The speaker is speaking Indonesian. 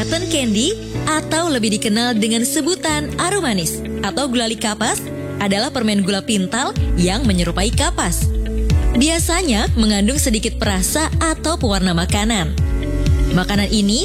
Cotton candy atau lebih dikenal dengan sebutan aromanis atau gulali kapas adalah permen gula pintal yang menyerupai kapas. Biasanya mengandung sedikit perasa atau pewarna makanan. Makanan ini